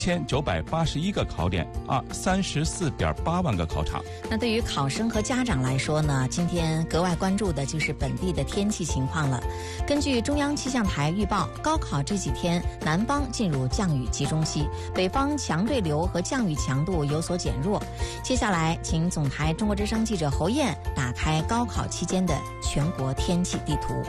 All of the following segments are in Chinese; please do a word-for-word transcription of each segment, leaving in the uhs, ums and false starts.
千九百八十一个考点，啊，三十四点八万个考场。 那对于考生和家长来说呢，今天格外关注的就是本地的天气情况了。根据中央气象台预报，高考这几天南方进入降雨集中期，北方强对流和降雨强度有所减弱。接下来，请总台中国之声记者侯燕打开高考期间的全国天气地图。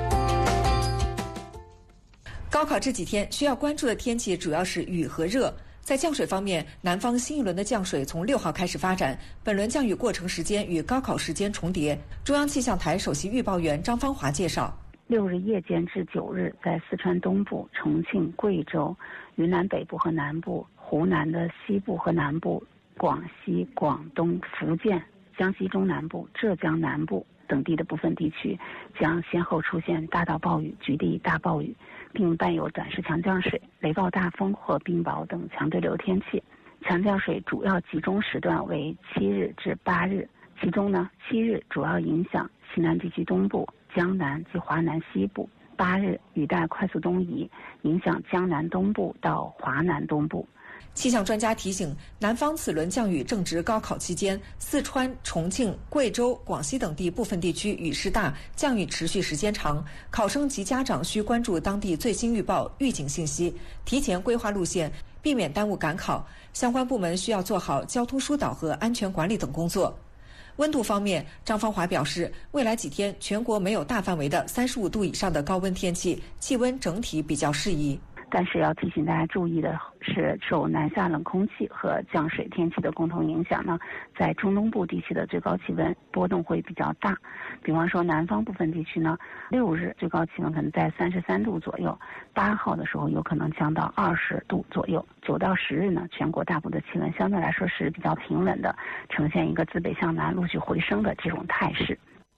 高考这几天需要关注的天气主要是雨和热。在降水方面，南方新一轮的降水从六号开始发展，本轮降雨过程时间与高考时间重叠。中央气象台首席预报员张芳华介绍， 六日夜间至九日，在四川东部、重庆、贵州、云南北部和南部、湖南的西部和南部、广西、广东、福建、江西中南部、浙江南部等地的部分地区将先后出现大到暴雨、局地大暴雨，并伴有短时强降水、雷暴大风或冰雹等强对流天气。强降水主要集中时段为七日至八日，其中呢，七日主要影响西南地区东部、江南及华南西部；八日雨带快速东移，影响江南东部到华南东部。 气象专家提醒，南方此轮降雨正值高考期间，四川、重庆、贵州、广西等地部分地区雨势大，降雨持续时间长。考生及家长需关注当地最新预报、预警信息，提前规划路线，避免耽误赶考。相关部门需要做好交通疏导和安全管理等工作。温度方面，张芳华表示，未来几天全国没有大范围的三十五度以上的高温天气，气温整体比较适宜。 但是要提醒大家注意的是，受南下冷空气和降水天气的共同影响呢，在中东部地区的最高气温波动会比较大。比方说南方部分地区呢，六日最高气温可能在三十三度左右，八号的时候有可能降到二十度左右。九到十日呢，全国大部的气温相对来说是比较平稳的，呈现一个自北向南陆续回升的这种态势。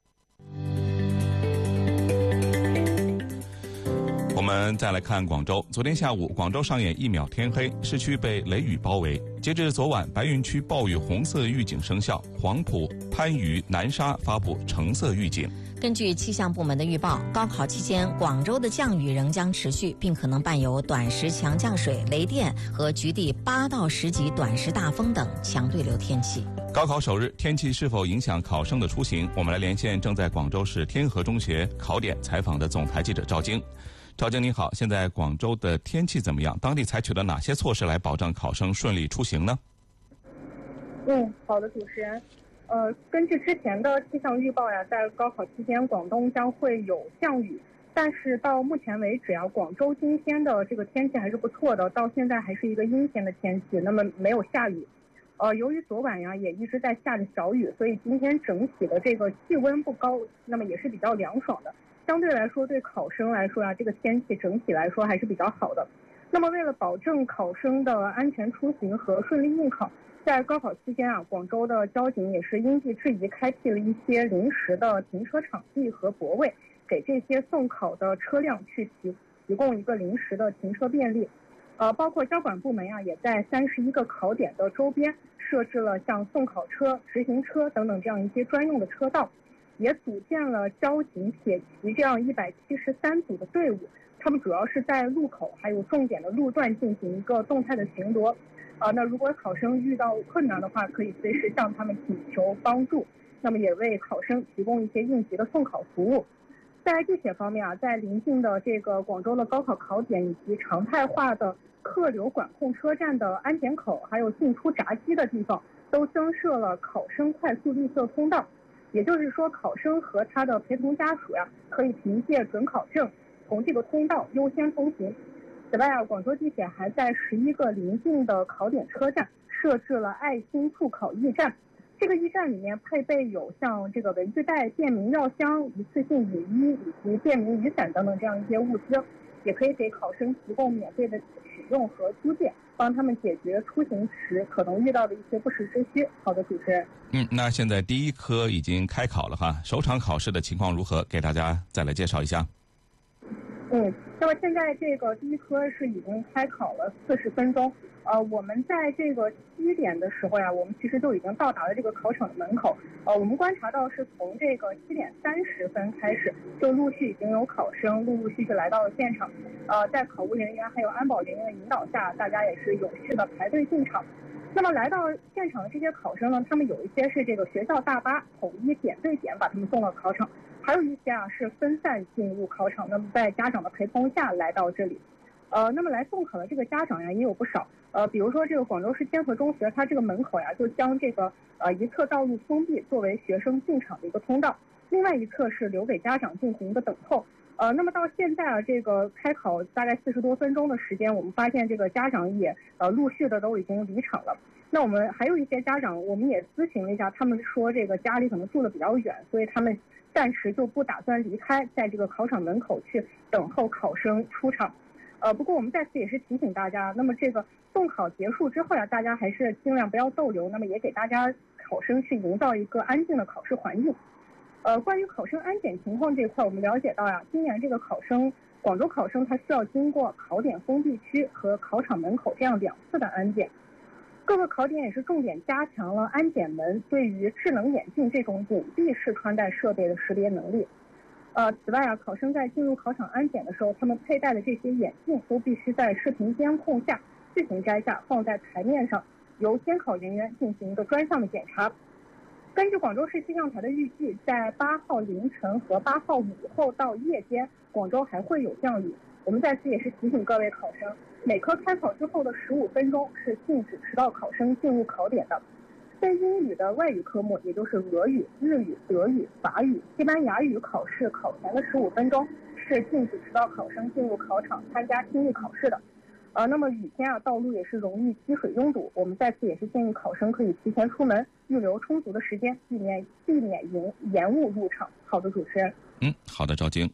我们再来看广州。昨天下午，广州上演一秒天黑，市区被雷雨包围。截至昨晚，白云区暴雨红色预警生效，黄埔、番禺、南沙发布橙色预警。 根据气象部门的预报，高考期间广州的降雨仍将持续，并可能伴有短时强降水、雷电和局地八到十级短时大风等强对流天气。 高考首日，天气是否影响考生的出行？我们来连线正在广州市天河中学考点采访的总台记者赵晶。赵晶你好，现在广州的天气怎么样？当地采取了哪些措施来保障考生顺利出行呢？ 嗯，好的，主持人。呃，根据之前的气象预报呀，在高考期间，广东将会有降雨，但是到目前为止啊，广州今天的这个天气还是不错的，到现在还是一个阴天的天气，那么没有下雨。呃，由于昨晚呀也一直在下着小雨，所以今天整体的这个气温不高，那么也是比较凉爽的。相对来说，对考生来说啊，这个天气整体来说还是比较好的。那么为了保证考生的安全出行和顺利应考，在高考期间啊，广州的交警也是因地制宜开辟了一些临时的停车场地和泊位，给这些送考的车辆去提提供一个临时的停车便利。呃，包括交管部门啊，也在三十一个考点的周边设置了像送考车、直行车等等这样一些专用的车道。也组建了交警、铁骑这样一百七十三组的队伍，他们主要是在路口还有重点的路段进行一个动态的巡逻。啊、呃，那如果考生遇到困难的话，可以随时向他们请求帮助。那么也为考生提供一些应急的送考服务。在地铁方面啊，在临近的这个广州的高考考点以及常态化的客流管控车站的安检口，还有进出闸机的地方，都增设了考生快速绿色通道。也就是说，考生和他的陪同家属呀、啊，可以凭借准考证从这个通道优先通行。此外啊，广州地铁还在十一个临近的考点车站设置了爱心助考驿站。这个驿站里面配备有像这个文具袋、便民药箱、一次性雨衣以及便民雨伞等等这样一些物资，也可以给考生提供免费的使用和租借，帮他们解决出行时可能遇到的一些不时之需。好的，主持人。 嗯，那现在第一科已经开考了哈，首场考试的情况如何？给大家再来介绍一下。 嗯，那么现在这个第一科是已经开考了四十分钟， 呃，我们在这个七点的时候呀，我们其实就已经到达了这个考场的门口。呃，我们观察到是从这个七点三十分开始，就陆续已经有考生陆陆续续来到了现场。呃，在考务人员还有安保人员的引导下，大家也是有序的排队进场。那么来到现场的这些考生呢，他们有一些是这个学校大巴统一点对点把他们送到考场，还有一些啊是分散进入考场，那么在家长的陪同下来到这里。呃，那么来送考的这个家长呀也有不少。呃，比如说这个广州市天河中学，它这个门口呀就将这个呃一侧道路封闭，作为学生进场的一个通道，另外一侧是留给家长进行一个等候。呃，那么到现在啊，这个开考大概四十多分钟的时间，我们发现这个家长也呃陆续的都已经离场了。那我们还有一些家长，我们也咨询了一下，他们说这个家里可能住的比较远，所以他们暂时就不打算离开，在这个考场门口去等候考生出场。呃，不过我们在此也是提醒大家，那么这个送考结束之后呀，大家还是尽量不要逗留，那么也给大家考生去营造一个安静的考试环境。呃，关于考生安检情况这块，我们了解到呀，今年这个考生，广州考生他需要经过考点封闭区和考场门口这样两次的安检。各个考点也是重点加强了安检门对于智能眼镜这种隐蔽式穿戴设备的识别能力。呃，此外啊，考生在进入考场安检的时候，他们佩戴的这些眼镜都必须在视频监控下自行摘下，放在台面上，由监考人员进行一个专项的检查。根据广州市气象台的预计，在八号凌晨和八号午后到夜间，广州还会有降雨。我们在此也是提醒各位考生，每科开考之后的十五分钟是禁止迟到考生进入考点的。非英语的外语科目，也就是俄语、日语、德语、法语、西班牙语考试考前的十五分钟是禁止迟到考生进入考场参加听力考试的。呃，那么雨天啊，道路也是容易积水拥堵，我们在此也是建议考生可以提前出门，预留充足的时间，避免避免延延误入场。好的，主持人。 嗯，好的，赵晶。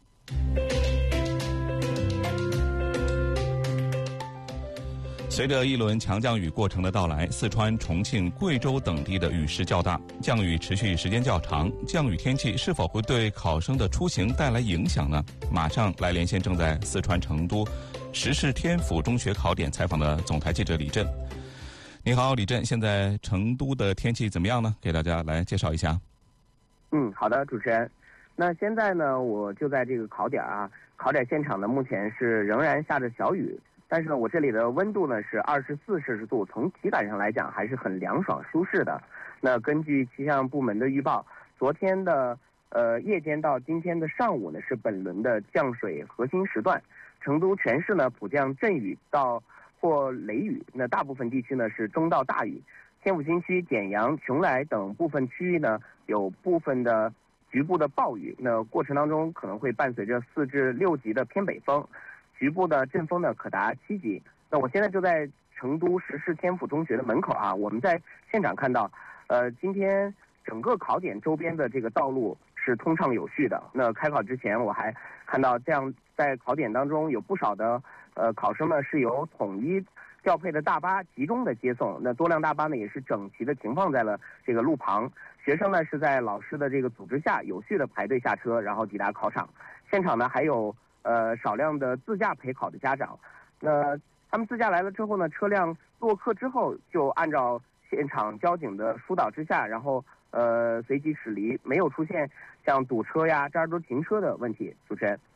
随着一轮强降雨过程的到来，四川、重庆、贵州等地的雨势较大，降雨持续时间较长，降雨天气是否会对考生的出行带来影响呢？马上来连线正在四川成都石室天府中学考点采访的总台记者李振。你好，李振，现在成都的天气怎么样呢？给大家来介绍一下。 嗯，好的，主持人。那现在呢，我就在这个考点啊，考点现场呢，目前是仍然下着小雨。但是呢，我这里的温度呢是二十四摄氏度，从体感上来讲还是很凉爽舒适的。那根据气象部门的预报，昨天的呃夜间到今天的上午呢是本轮的降水核心时段，成都全市呢普降阵雨到或雷雨，那大部分地区呢是中到大雨。天府新区、简阳、邛崃等部分区域呢有部分的局部的暴雨，那过程当中可能会伴随着四至六级的偏北风。局部的阵风呢可达七级。那我现在就在成都石室天府中学的门口啊，我们在现场看到，呃，今天整个考点周边的这个道路是通畅有序的。那开考之前我还看到这样，在考点当中有不少的呃考生呢是由统一调配的大巴集中的接送，那多辆大巴呢也是整齐的停放在了这个路旁，学生呢是在老师的这个组织下有序的排队下车，然后抵达考场。现场呢还有呃，少量的自驾陪考的家长，那他们自驾来了之后呢，车辆落客之后就按照现场交警的疏导之下，然后呃随即驶离，没有出现像堵车呀、这儿都停车的问题。主持人。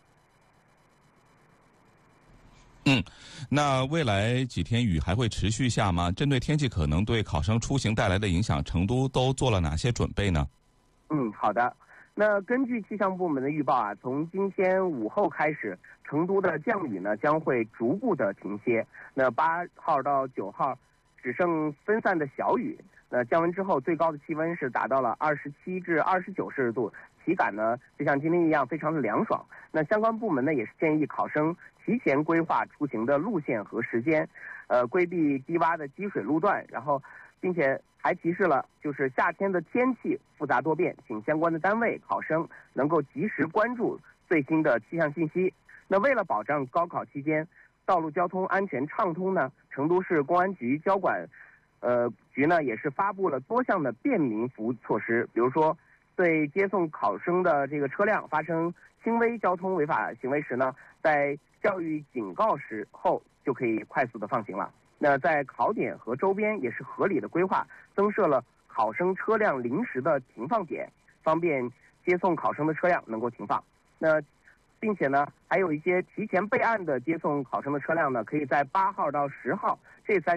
嗯，那未来几天雨还会持续下吗？针对天气可能对考生出行带来的影响，成都都做了哪些准备呢？ 嗯，好的。那根据气象部门的预报啊，从今天午后开始，成都的降雨呢将会逐步的停歇。那八号到九号只剩分散的小雨。那降温之后，最高的气温是达到了二十七至二十九摄氏度，体感呢就像今天一样非常的凉爽。那相关部门呢也是建议考生提前规划出行的路线和时间，呃，规避低洼的积水路段，然后并且还提示了，就是夏天的天气复杂多变，请相关的单位考生能够及时关注最新的气象信息。那为了保障高考期间道路交通安全畅通呢，成都市公安局交管呃局呢也是发布了多项的便民服务措施，比如说对接送考生的这个车辆发生轻微交通违法行为时呢，在教育警告时后就可以快速的放行了。 那在考点和周边也是合理的规划，增设了考生车辆临时的停放点，方便接送考生的车辆能够停放。那并且呢，还有一些提前备案的接送考生的车辆呢，可以在八号到十号这三